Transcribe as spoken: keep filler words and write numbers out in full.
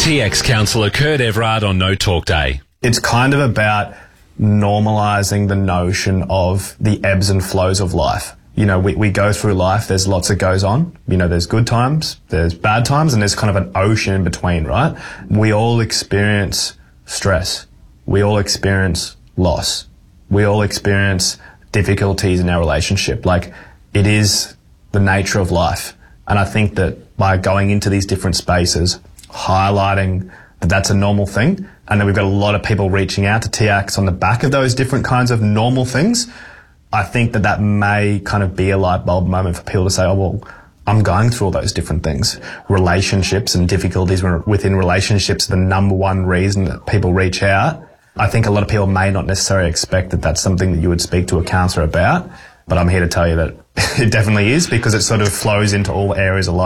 T X counsellor Kurt Everard on No Talk Day. It's kind of about normalising the notion of the ebbs and flows of life. You know, we, we go through life, there's lots that goes on. You know, there's good times, there's bad times, and there's kind of an ocean in between, right? We all experience stress. We all experience loss. We all experience difficulties in our relationship. Like, it is the nature of life. And I think that by going into these different spaces, highlighting that that's a normal thing, and then we've got a lot of people reaching out to T X on the back of those different kinds of normal things, I think that that may kind of be a light bulb moment for people to say, oh, well, I'm going through all those different things. Relationships and difficulties within relationships are the number one reason that people reach out. I think a lot of people may not necessarily expect that that's something that you would speak to a counsellor about, but I'm here to tell you that it definitely is, because it sort of flows into all areas of life.